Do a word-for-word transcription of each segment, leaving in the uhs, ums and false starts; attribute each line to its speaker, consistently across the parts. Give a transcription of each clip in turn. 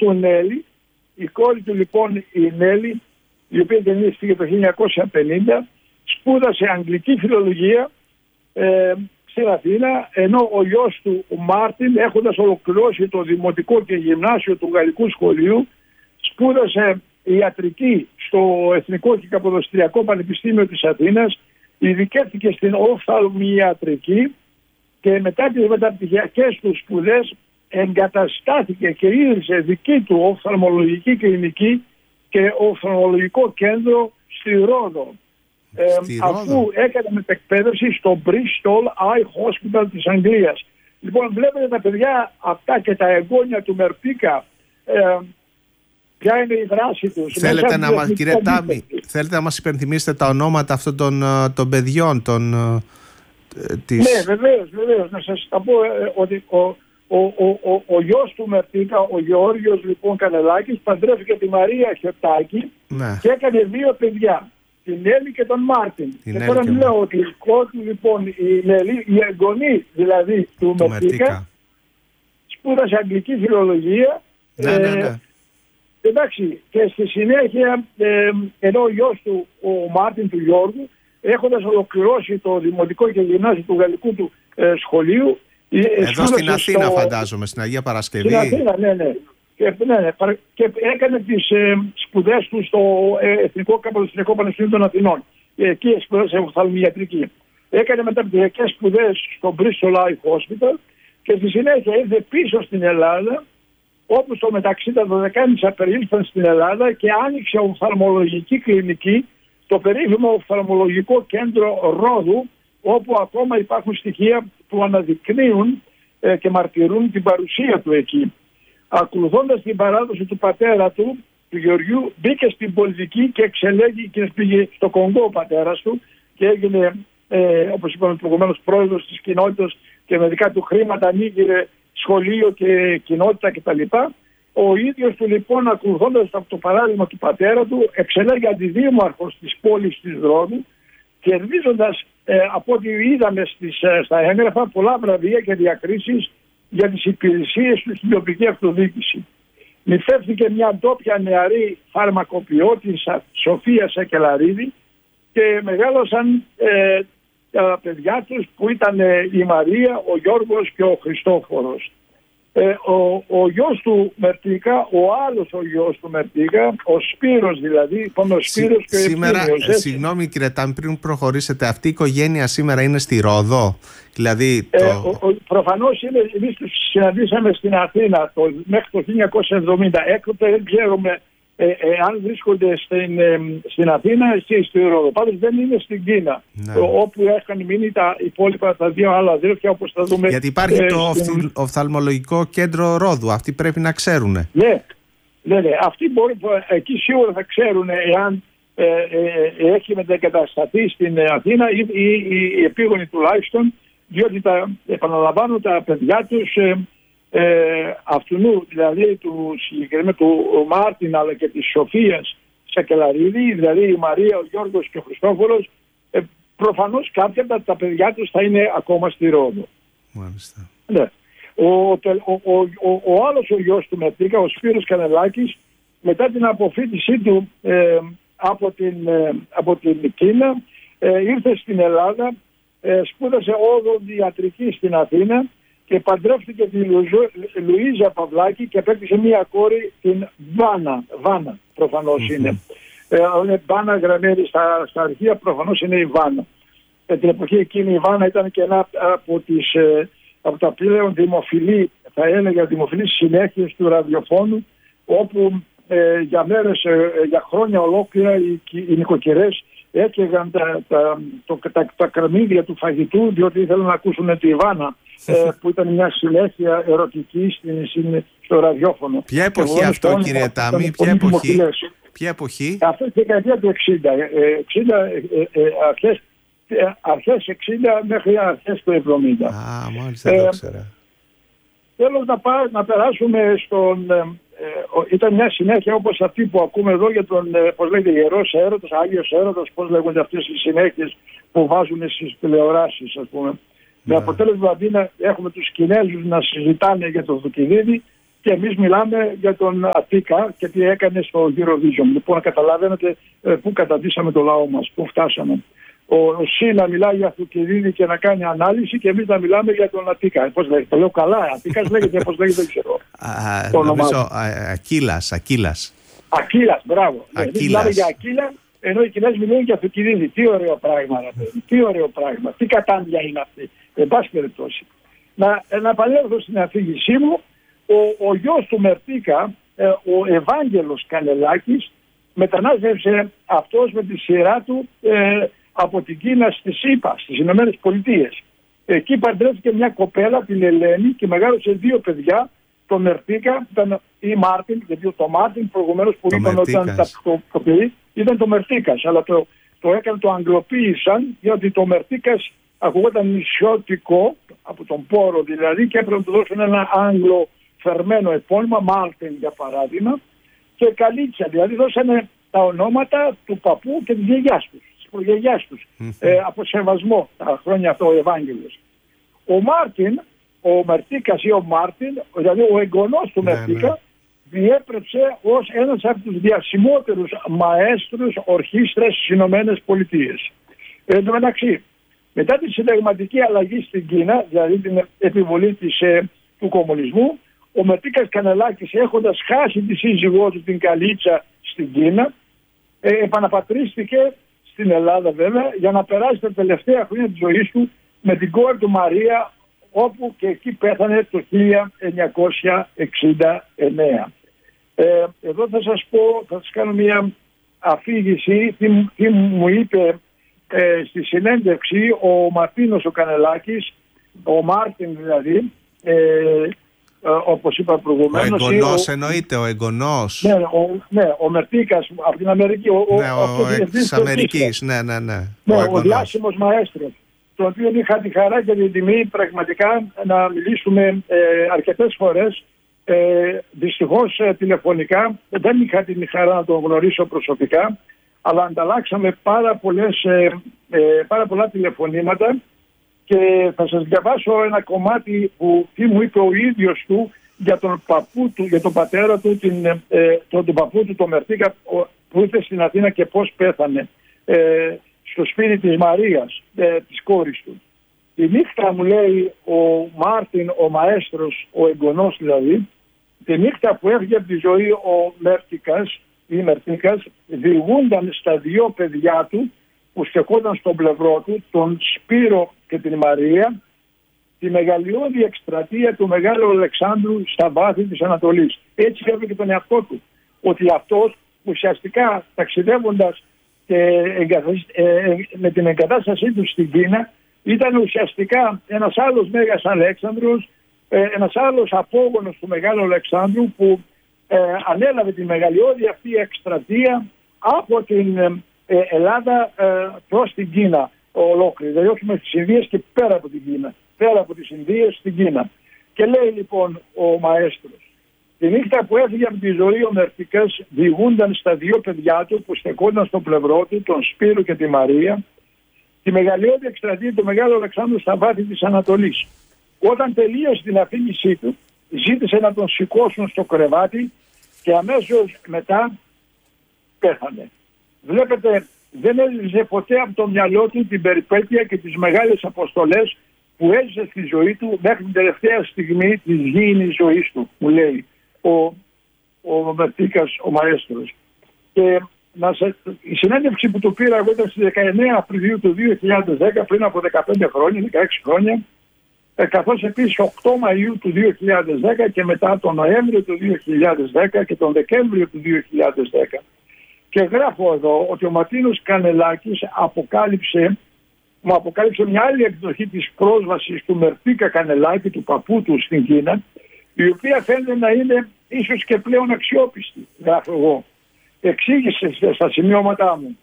Speaker 1: του Νέλη. Η κόρη του λοιπόν η Νέλη, η οποία γεννήθηκε το χίλια εννιακόσια πενήντα, σπούδασε αγγλική φιλολογία ε, στην Αθήνα, ενώ ο γιος του ο Μάρτιν, έχοντας ολοκληρώσει το δημοτικό και γυμνάσιο του Γαλλικού Σχολείου, σπούδασε ιατρική στο Εθνικό και Καποδιστριακό Πανεπιστήμιο της Αθήνας, ειδικεύτηκε στην οφθαλμιατρική και μετά τις μεταπτυχιακές του σπουδές εγκαταστάθηκε και ίδρυσε δική του οφθαλμολογική κλινική και οφθαλμολογικό κέντρο στη Ρόδο. Ε, αφού έκανε μετεκπαίδευση στο Bristol Eye Hospital της Αγγλίας. Λοιπόν, βλέπετε τα παιδιά αυτά και τα εγγόνια του Μερτίκα, ε, ποια είναι η δράση τους.
Speaker 2: Θέλετε να μας, κύριε Τάμι, θέλετε να μας υπενθυμίσετε τα ονόματα αυτών των, των παιδιών των, ε, της...
Speaker 1: Ναι, βεβαίως, βεβαίως. Να σας τα πω ε, ότι ο, ο, ο, ο, ο γιος του Μερτίκα, ο Γεώργιος λοιπόν Κανελάκης, παντρεύτηκε τη Μαρία Χιωτάκη, ναι, και έκανε δύο παιδιά, την Νέλη και τον Μάρτιν. Την και τώρα και λέω ότι η κόρη του λοιπόν, η Νέλη, η εγγονή δηλαδή του, του Μερτίκα, σπούδασε αγγλική φιλολογία.
Speaker 2: Ναι,
Speaker 1: ε,
Speaker 2: ναι, ναι.
Speaker 1: Εντάξει, και στη συνέχεια, ε, ενώ ο γιος του, ο Μάρτιν του Γιώργου, έχοντας ολοκληρώσει το δημοτικό και γυμνάσιο του Γαλλικού του ε, σχολείου.
Speaker 2: Εδώ στην Αθήνα στο... φαντάζομαι, στην Αγία Παρασκευή.
Speaker 1: Στην Αθήνα, ναι, ναι. Και, ναι, ναι. Και έκανε τις ε, σπουδές του στο ε, Εθνικό Καποδιστριακό Πανεπιστήμιο των Αθηνών. Εκεί σπουδάσε οφθαλμιατρική. Έκανε μεταπτυχιακές σπουδές στο Bristol Eye Hospital και στη συνέχεια ήρθε πίσω στην Ελλάδα, όπου στο μεταξύ τα δωδεκάνησα περιήλθαν στην Ελλάδα και άνοιξε οφθαλμολογική κλινική, το περίφημο οφθαλμολογικό κέντρο Ρόδου, όπου ακόμα υπάρχουν στοιχεία που αναδεικνύουν ε, και μαρτυρούν την παρουσία του εκεί. Ακολουθώντας την παράδοση του πατέρα του, του Γεωργιού, μπήκε στην πολιτική και εξελέγει και πήγε στο Κονγκό ο πατέρας του και έγινε, ε, όπως είπαμε προηγουμένως, πρόεδρος της κοινότητας και με δικά του χρήματα ανοίγει σχολείο και κοινότητα κτλ. Ο ίδιος του λοιπόν, ακολουθώντας το παράδειγμα του πατέρα του, εξελέγει αντιδήμαρχος της πόλης της Ρόδου, κερδίζοντας ε, από ό,τι είδαμε στις, ε, στα έγγραφα πολλά βραβεία και διακρίσεις για τις υπηρεσίες του στην τοπική αυτοδιοίκηση. Νηφεύτηκε μια ντόπια νεαρή φαρμακοποιό, τη Σοφία Σακελαρίδη, και μεγάλωσαν ε, τα παιδιά τους που ήταν ε, η Μαρία, ο Γιώργος και ο Χριστόφορος. Ε, ο, ο γιος του Μερτίκα, ο άλλος ο γιος του Μερτίκα, ο Σπύρος δηλαδή, ο Σπύρος Σι, και ο
Speaker 2: σήμερα,
Speaker 1: Ευθύμιος,
Speaker 2: ε, συγγνώμη κύριε Τάμι, πριν προχωρήσετε, αυτή η οικογένεια σήμερα είναι στη Ρόδο? Δηλαδή, το...
Speaker 1: ε, προφανώς είναι, εμείς τους συναντήσαμε στην Αθήνα το, μέχρι το χίλια εννιακόσια εβδομήντα. Έκτοτε δεν ξέρουμε ε, ε, αν βρίσκονται στην, ε, στην Αθήνα ή στη Ρόδο. Πάντως δεν είναι στην Κίνα, ναι, το, όπου έχουν μείνει τα υπόλοιπα τα δύο άλλα αδέρφια, όπως θα δούμε.
Speaker 2: Γιατί υπάρχει ε, το
Speaker 1: στην...
Speaker 2: οφθαλμολογικό κέντρο Ρόδου, αυτοί πρέπει να ξέρουν.
Speaker 1: Ναι, ναι, ναι. Αυτοί μπορεί, εκεί σίγουρα θα ξέρουν εάν ε, ε, έχει μετακατασταθεί στην Αθήνα ή, ή, ή οι επίγονοι τουλάχιστον, διότι τα, επαναλαμβάνω, τα παιδιά τους ε, ε, αυτού, δηλαδή του συγκεκριμένου του Μάρτιν αλλά και της Σοφίας Σακελαρίδη, δηλαδή η Μαρία, ο Γιώργος και ο Χριστόφορος, ε, προφανώς κάποια από τα, τα παιδιά τους θα είναι ακόμα στη Ρόδο.
Speaker 2: Μάλιστα.
Speaker 1: Ναι. Ο, ο, ο, ο, ο άλλος ο γιος του Μερτίκα, ο Σπύρος Κανελάκης, μετά την αποφύτισή του ε, από, την, ε, από την Κίνα, ε, ήρθε στην Ελλάδα, ε, σπούδασε οδοντιατρική στην Αθήνα και παντρεύτηκε τη Λουίζα Παυλάκη και απέκτησε μία κόρη, την Βάνα. Βάνα προφανώς mm-hmm. είναι. Ε, είναι Βάνα γραμμένη στα, στα αρχεία, προφανώς είναι η Βάνα. Ε, την εποχή εκείνη η Βάνα ήταν και ένα από, τις, ε, από τα πλέον δημοφιλή, θα έλεγα δημοφιλείς συνέχειες του ραδιοφώνου, όπου ε, για μέρες, ε, για χρόνια ολόκληρα οι, οι νοικοκυρές έκαιγαν τα, τα, το, τα, τα κρεμμύδια του φαγητού, διότι ήθελαν να ακούσουν τη Βάνα, ε, που ήταν μια συνέχεια ερωτική στην, στην, στο ραδιόφωνο.
Speaker 2: Ποια εποχή αυτό, αυτό κύριε Τάμι, ποια εποχή? Ποια εποχή?
Speaker 1: Αυτό τη δεκαετία του εξήντα, εξήντα ε, ε, ε, αρχές, ε, αρχές εξήντα μέχρι αρχές του εβδομήντα.
Speaker 2: Α, μάλιστα, δεν το ξέρα.
Speaker 1: Θέλω να, πά, να περάσουμε στον... Ε, ε, ήταν μια συνέχεια όπως αυτή που ακούμε εδώ για τον, ε, πώς λέγεται, Ιερός Έρωτας, Άγιος Έρωτας, πώς λέγονται αυτές οι συνέχειες που βάζουν στις τηλεοράσεις, ας πούμε. Yeah. Με αποτέλεσμα δηλαδή να έχουμε τους Κινέζους να συζητάνε για το Θουκυδίδη Και εμείς μιλάμε για τον Αττίκα και τι έκανε στο Eurovision. Λοιπόν, καταλαβαίνετε πού καταντήσαμε το λαό μας, πού φτάσαμε. Ο, ο Σι να μιλάει για Θουκυδίδη και να κάνει ανάλυση και εμείς να μιλάμε για τον Αττίκα. Πώς λέγεται, το λέω καλά. Αττίκας λέγεται, πώς λέγεται, δεν ξέρω.
Speaker 2: Το νομίζω Ακύλας, Ακύλας.
Speaker 1: Ακύλας, μπράβο. Εμείς μιλάμε για Ακύλα, ενώ οι Κινέζοι μιλούν για Θουκυδίδη. Τι ωραίο πράγμα, ρε παιδί. Τι ωραίο πράγμα. Τι κατάντια είναι αυτή. Εν πάση περιπτώσει. Να, να επανέλθω στην αφήγησή μου. Ο, ο γιος του Μερτίκα, ε, ο Ευάγγελος Κανελάκης, μετανάστευσε αυτός με τη σειρά του ε, από την Κίνα στις ΗΠΑ, στις Ηνωμένες Πολιτείες. Εκεί παντρεύτηκε μια κοπέλα, την Ελένη, και μεγάλωσε δύο παιδιά, τον Μερτίκα ή Μάρτιν, γιατί το Μάρτιν προηγουμένως που είπαν ότι ήταν το, το παιδί, ήταν το Μερτίκας, αλλά το, το έκανε, το αγγλοποίησαν, γιατί το Μερτίκας ακουγόταν νησιώτικο, από τον πόρο δηλαδή, και έπρεπε να του δώσουν ένα Άγγλο φερμένο επώνυμα, Μάρτιν για παράδειγμα, και Καλίτσα, δηλαδή δώσανε τα ονόματα του παππού και της γιαγιάς τους, της προγιαγιάς τους, mm-hmm. ε, από σεβασμό τα χρόνια αυτό ο Ευάγγελος. Ο Μάρτιν, ο Μερτίκας ή ο Μάρτιν, δηλαδή ο εγγονός του yeah, Μερτίκα, yeah. διέπρεψε ως ένας από τους διασημότερους μαέστρους ορχήστρες στις Ηνωμένες Πολιτείες. Εν τω μεταξύ, μετά τη συνταγματική αλλαγή στην Κίνα, δηλαδή την επιβολή της, ε, του κομμουνισμού, ο Μερτίκας Κανελάκης, έχοντας χάσει τη σύζυγό του την Καλίτσα στην Κίνα, ε, επαναπατρίστηκε στην Ελλάδα βέβαια, για να περάσει τα τελευταία χρόνια της ζωής του με την κόρη του Μαρία, όπου και εκεί πέθανε το χίλια εννιακόσια εξήντα εννέα. Ε, εδώ θα σας πω, θα σας κάνω μια αφήγηση, τι, τι μου είπε ε, στη συνέντευξη ο Μαρτίνος ο Κανελάκης, ο Μάρτιν δηλαδή, ε, Ε, όπως είπα προηγουμένως.
Speaker 2: Ο εγγονός ο... εννοείται, ο εγγονός.
Speaker 1: Ναι, ο, ναι, ο Μερτίκας από την Αμερική. Ο,
Speaker 2: ναι, ο, ο εκ της Αμερικής, ναι, ναι, ναι.
Speaker 1: ναι ο, ο διάσημος μαέστρος, τον οποίο είχα τη χαρά και την τιμή πραγματικά να μιλήσουμε ε, αρκετές φορές. Ε, δυστυχώς ε, τηλεφωνικά, δεν είχα την χαρά να τον γνωρίσω προσωπικά, αλλά ανταλλάξαμε πάρα, πολλές, ε, ε, πάρα πολλά τηλεφωνήματα. Και θα σας διαβάσω ένα κομμάτι που τι μου είπε ο ίδιος του για τον παππού του, για τον πατέρα του, την, ε, τον, τον παππού του, τον Μερτίκα, που ήρθε στην Αθήνα και πώς πέθανε ε, στο σπίτι της Μαρίας, ε, της κόρης του. Η νύχτα, μου λέει ο Μάρτιν, ο μαέστρος, ο εγγονός δηλαδή, τη νύχτα που έφυγε από τη ζωή ο Μερτίκας ή Μερτίκας, διηγούνταν στα δύο παιδιά του που στεκόταν στον πλευρό του, τον Σπύρο και την Μαρία, τη μεγαλειώδη εκστρατεία του Μεγάλου Αλεξάνδρου στα βάθη της Ανατολής. Έτσι έβλεπε και τον εαυτό του, ότι αυτός ουσιαστικά ταξιδεύοντας και ε, με την εγκατάστασή του στην Κίνα, ήταν ουσιαστικά ένας άλλος Μέγας Αλέξανδρος, ε, ένας άλλος απόγονος του Μεγάλου Αλεξάνδρου, που ε, ανέλαβε τη μεγαλειώδη αυτή εκστρατεία από την ε, Ελλάδα ε, προς την Κίνα ολόκληρη, δηλαδή όχι με τις Ινδίες και πέρα από την Κίνα, πέρα από τις Ινδίες στην Κίνα. Και λέει λοιπόν ο μαέστρος, τη νύχτα που έφυγε από τη ζωή ο Μερτίκας, διηγούνταν στα δύο παιδιά του που στεκόνταν στο πλευρό του, τον Σπύρο και τη Μαρία, τη μεγαλειώδη εκστρατεία του Μεγάλου Αλεξάνδρου στα βάθη της Ανατολής. Όταν τελείωσε την αφήγησή του, ζήτησε να τον σηκώσουν στο κρεβάτι και αμέσως μετά πέθανε. Βλέπετε, δεν έζησε ποτέ από το μυαλό του την περιπέτεια και τις μεγάλες αποστολές που έζησε στη ζωή του μέχρι την τελευταία στιγμή της γήινης ζωής του, μου λέει ο, ο Μερτίκας, ο μαέστρος. Και να σε, η συνέντευξη που του πήρα εγώ ήταν στις δεκαεννέα Απριλίου του δύο χιλιάδες δέκα, πριν από δεκαπέντε χρόνια, δεκαέξι χρόνια, ε, καθώς επίσης οκτώ Μαΐου του δύο χιλιάδες δέκα και μετά τον Νοέμβριο του δύο χιλιάδες δέκα και τον Δεκέμβριο του δύο χιλιάδες δέκα. Και γράφω εδώ ότι ο Μαρτίνος Κανελάκης αποκάλυψε, μου αποκάλυψε μια άλλη εκδοχή της πρόσβασης του Μερτίκα Κανελάκη, του παππού του στην Κίνα, η οποία φαίνεται να είναι ίσως και πλέον αξιόπιστη, γράφω εγώ. Εξήγησε στα σημειώματά μου,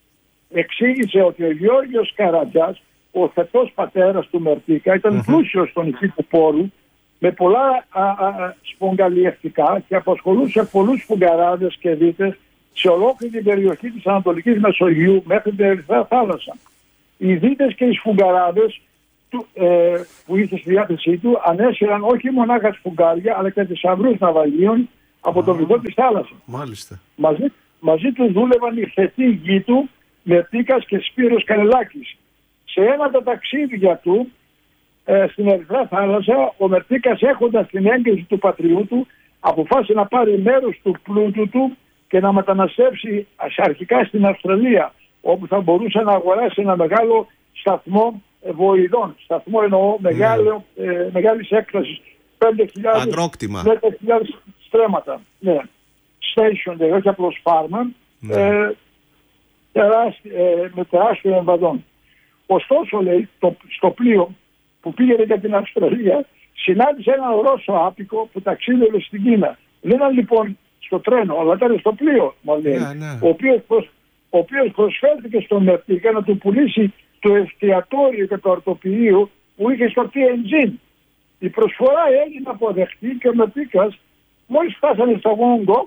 Speaker 1: εξήγησε ότι ο Γιώργος Καρατζάς, ο θετός πατέρας του Μερτίκα, ήταν mm-hmm. πλούσιος στον νησί του Πόρου, με πολλά α, α, σπογγαλιευτικά και απασχολούσε πολλούς φουγγαράδες και δίτες σε ολόκληρη την περιοχή της Ανατολικής Μεσογείου μέχρι την Ερυθρά Θάλασσα. Οι δίτες και οι σφουγγαράδες του, ε, που είχε στη διάθεσή του ανέσυραν όχι μονάχα σφουγγάρια αλλά και θησαυρούς ναυαγίων από το βυθό της θάλασσας.
Speaker 2: Μάλιστα.
Speaker 1: Μαζί, μαζί του δούλευαν οι χθετοί γη του Μερτίκας και Σπύρος Κανελάκης. Σε ένα από τα ταξίδια του ε, στην Ερυθρά Θάλασσα, ο Μερτίκας, έχοντας την έγκριση του πατριού του, αποφάσισε να πάρει μέρος του πλούτου του και να μεταναστεύσει αρχικά στην Αυστραλία, όπου θα μπορούσε να αγοράσει ένα μεγάλο σταθμό βοηδών. Σταθμό εννοώ μεγάλο, mm. ε, μεγάλης έκτασης, πέντε χιλιάδες με δέκα χιλιάδες στρέμματα. Ναι. Station, δηλαδή, όχι απλώς φάρμα, mm. ε, τεράστι, ε, με τεράστιο εμβαδόν. Ωστόσο, λέει, το, στο πλοίο που πήγαινε για την Αυστραλία, συνάντησε έναν Ρώσο άπικο που ταξίδευε στην Κίνα. Δεν ήταν λοιπόν στο τρένο, αλλά ήταν στο πλοίο, μου λέει, yeah, yeah. ο οποίος, προσ, ο οποίος προσφέρθηκε στον Μερτίκα να του πουλήσει το εστιατόριο και το αρτοποιείο που είχε στο τι εν τζι. Η προσφορά έγινε αποδεκτή και ο Μερτίκας, μόλις φτάσανε στο Γόγκο,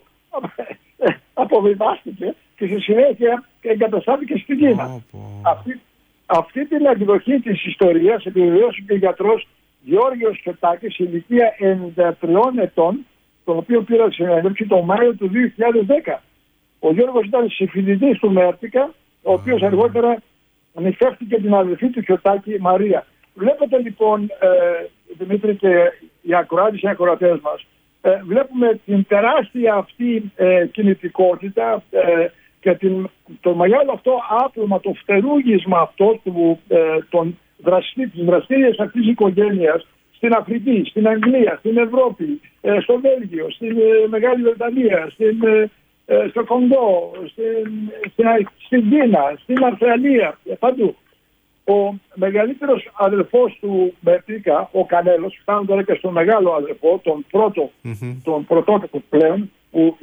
Speaker 1: αποβιβάστηκε και στη συνέχεια εγκαταστάθηκε στην Κίνα. Oh, oh. Αυτή, αυτή την εκδοχή της ιστορίας επιβεβαίωσε και ο γιατρός Γιώργος Χετάκης, σε ηλικία ενενήντα τριών ετών, τον οποίο πήρα συνέντευξη το Μάιο του δύο χιλιάδες δέκα. Ο Γιώργος ήταν συμφοιτητής του Μέρτικα, ο οποίος mm. αργότερα νηφεύτηκε την αδελφή του Χετάκη, Μαρία. Βλέπετε λοιπόν, ε, Δημήτρη και οι ακροάτες και οι ακροατές μας, ε, βλέπουμε την τεράστια αυτή ε, κινητικότητα ε, και την, το μεγάλο αυτό άπλωμα, το φτερούγισμα αυτό του, ε, των δραστή, της δραστήριας αυτής της οικογένειας στην Αφρική, στην Αγγλία, στην Ευρώπη, ε, στο Βέλγιο, στην ε, Μεγάλη Βρετανία, στην, ε, στο Κονγκό, στην, στην, στην Κίνα, στην Αυστραλία, ε, παντού. Ο μεγαλύτερος αδελφός του Μερτίκα, ο Κανέλος, φτάνουν τώρα και στον μεγάλο αδελφό, τον πρώτο, mm-hmm. τον πρωτότυπο πλέον, που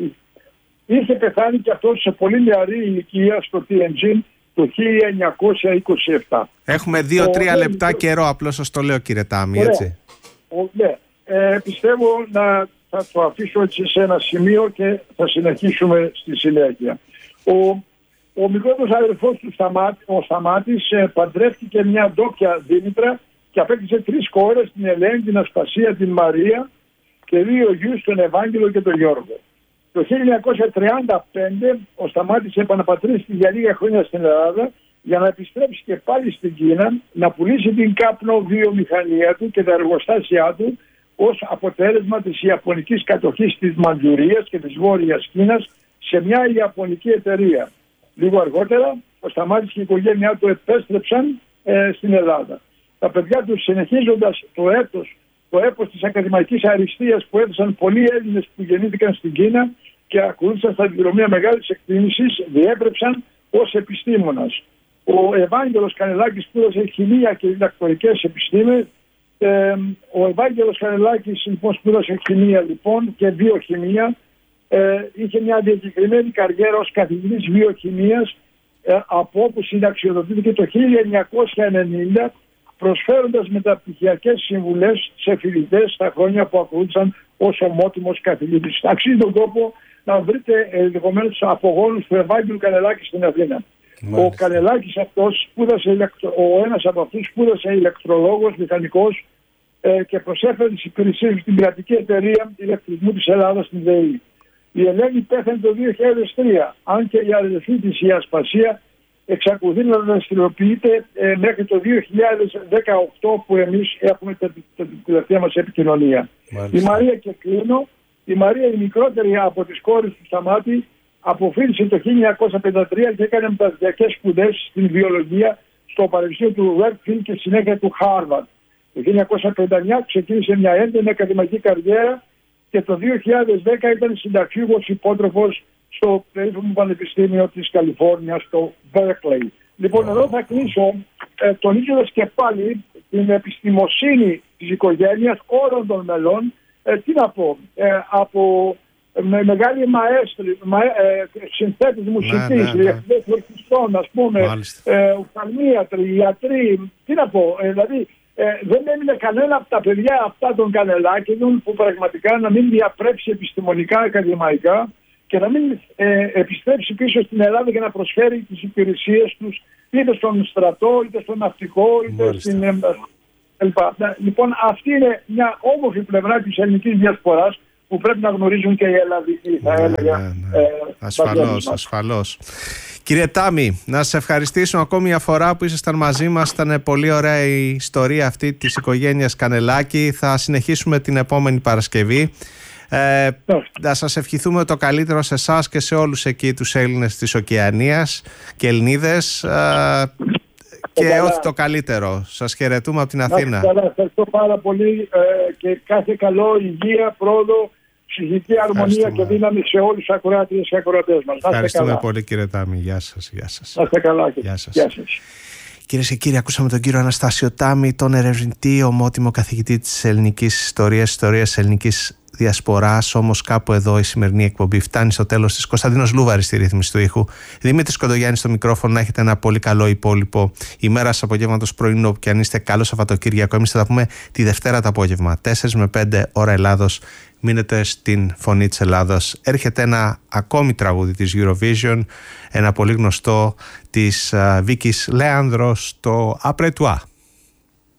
Speaker 1: είχε πεθάνει και αυτός σε πολύ νεαρή ηλικία στο τι εν τζι το χίλια εννιακόσια είκοσι επτά.
Speaker 2: Έχουμε δύο-τρία λεπτά ο... καιρό, απλώς σας το λέω, κύριε Τάμι, ωραία. Έτσι.
Speaker 1: Ο, ναι. ε, πιστεύω να θα το αφήσω έτσι σε ένα σημείο και θα συνεχίσουμε στη συνέχεια. Ο, ο μικρότερος αδερφός του Σταμάτη, ο Σταμάτης, ε, παντρεύτηκε μια ντόπια Δήμητρα και απέκτησε τρεις κόρες, την Ελένη, την Ασπασία, την Μαρία και δύο γιους, τον Ευάγγελο και τον Γιώργο. Το χίλια εννιακόσια τριάντα πέντε ο Σταμάτης επαναπατρίστηκε για λίγα χρόνια στην Ελλάδα για να επιστρέψει και πάλι στην Κίνα, να πουλήσει την καπνοβιομηχανία του και τα εργοστάσια του ως αποτέλεσμα της ιαπωνικής κατοχής της Μαντζουρίας και της Βόρειας Κίνας σε μια ιαπωνική εταιρεία. Λίγο αργότερα ο Σταμάτης και η οικογένειά του επέστρεψαν ε, στην Ελλάδα. Τα παιδιά του, συνεχίζοντας το έτος, το έπος της ακαδημαϊκής αριστείας που έδωσαν πολλοί Έλληνες που γεννήθηκαν στην Κίνα και ακολούθησαν στα διδρομία μεγάλης εκτίμησης, διέπρεψαν ως επιστήμονας. Ο Ευάγγελος Κανελάκης σπούδασε χημεία και διδακτορικές επιστήμες. Ε, ο Ευάγγελος Κανελάκης λοιπόν σπούδασε χημεία λοιπόν και βιοχημεία. Ε, είχε μια διακεκριμένη καριέρα ως καθηγητής βιοχημίας, ε, από όπου συνταξιοδοτήθηκε το χίλια εννιακόσια ενενήντα, προσφέροντας μεταπτυχιακές συμβουλές σε φοιτητές στα χρόνια που ακολούθησαν ως ομότιμος καθηγητής. Αξίζει τον κόπο να βρείτε ενδεχομένως τους απογόνους του Ευάγγελου Κανελάκη στην Αθήνα. Μάλιστα. Ο Κανελάκης αυτός σπούδασε, ο ένας από αυτούς σπούδασε ηλεκτρολόγος, μηχανικός ε, και προσέφερε τις υπηρεσίες στην πειρατική εταιρεία ηλεκτρισμού της Ελλάδας στην ΔΕΗ. Η Ελένη πέθανε το δύο χιλιάδες τρία, αν και η αδελφή της, η Ασπασία, εξακολουθεί να δραστηριοποιείται ε, μέχρι το δύο χιλιάδες δεκαοκτώ που εμείς έχουμε την τελευταία μας επικοινωνία. Μάλιστα. Η Μαρία, και κλείνω, η Μαρία, η μικρότερη από τις κόρες του Σταμάτη, αποφύτησε το χίλια εννιακόσια πενήντα τρία και έκανε μεταπτυχιακές σπουδές στην βιολογία στο Πανεπιστήμιο του Βέρτφιλντ και συνέχεια του Χάρβαρντ. Το χίλια εννιακόσια πενήντα εννιά ξεκίνησε μια έντονη ακαδημαϊκή καριέρα και το δύο χιλιάδες δέκα ήταν συνταξιούχος υπότροφος στο περίφημο Πανεπιστήμιο της Καλιφόρνιας, στο Berkeley. Λοιπόν, εδώ θα κλείσω ε, τονίζοντας και πάλι την επιστημοσύνη της οικογένειας όλων των μελών. Ε, τι να πω, ε, από με μεγάλη μαέστρη, μα, ε, συνθέτης μουσικής, διευθυντές ορχιστρών, ας πούμε, ε, ουφθαλμίατροι, ιατροί, τι να πω, ε, δηλαδή ε, δεν έμεινε κανένα από τα παιδιά αυτά των Κανελάκηδων που πραγματικά να μην διαπρέψει επιστημονικά, ακαδημαϊκά και να μην ε, επιστρέψει πίσω στην Ελλάδα για να προσφέρει τις υπηρεσίες τους είτε στον στρατό, είτε στον ναυτικό, είτε στην, ε, Λοιπόν, αυτή είναι μια όμορφη πλευρά της ελληνικής διασποράς που πρέπει να γνωρίζουν και οι Ελλαδικοί, θα
Speaker 2: ναι,
Speaker 1: έλεγα.
Speaker 2: Ναι, ναι. Ε, ασφαλώς, ασφαλώς. Κύριε Τάμι, να σας ευχαριστήσω ακόμη μια φορά που ήσασταν μαζί μας. Ήταν πολύ ωραία η ιστορία αυτή της οικογένειας Κανελάκη. Θα συνεχίσουμε την επόμενη Παρασκευή. Ε, να σας ευχηθούμε το καλύτερο σε εσάς και σε όλους εκεί τους Έλληνες της Οκεανίας και Ελληνίδες, ε, και
Speaker 1: καλά.
Speaker 2: ό,τι το καλύτερο. Σας χαιρετούμε από την Αθήνα.
Speaker 1: Καλά, ευχαριστώ πάρα πολύ, ε, και κάθε καλό, υγεία, πρόοδο, ψυχική αρμονία και δύναμη σε όλους τους ακροάτριες και ακροατές μας.
Speaker 2: Ευχαριστούμε πολύ, κύριε Τάμι. Γεια σας. Γεια σας.
Speaker 1: Να είστε καλά.
Speaker 2: Γεια σας.
Speaker 1: Γεια σας.
Speaker 2: Κυρίες και κύριοι, ακούσαμε τον κύριο Αναστάσιο Τάμι, τον ερευνητή, ομότιμο καθηγητή της ελληνικής ιστορίας, ιστορίας της ελληνικής διασποράς. Όμως κάπου εδώ η σημερινή εκπομπή φτάνει στο τέλος της. Κωνσταντίνος Λούβαρης στη ρύθμιση του ήχου, Δημήτρης Κοντογιάννης στο μικρόφωνο. Να έχετε ένα πολύ καλό υπόλοιπο ημέρας, απογεύματος, πρωινό, όπου και αν είστε. Καλό Σαββατοκύριακο. Εμείς θα τα πούμε τη Δευτέρα το απόγευμα, τέσσερις με πέντε ώρα Ελλάδος. Μείνετε στην Φωνή της Ελλάδος. Έρχεται ένα ακόμη τραγούδι της Eurovision, ένα πολύ γνωστό της Βίκης Λέανδρος, το Après toi.